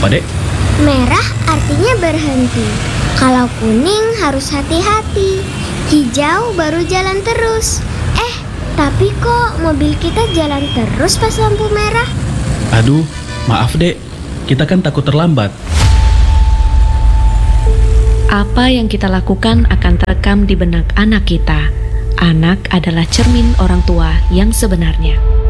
Apa, Dek? Merah artinya berhenti. Kalau kuning harus hati-hati. Hijau baru jalan terus. Tapi kok mobil kita jalan terus pas lampu merah? Aduh, maaf, Dek. Kita kan takut terlambat. Apa yang kita lakukan akan terekam di benak anak kita. Anak adalah cermin orang tua yang sebenarnya.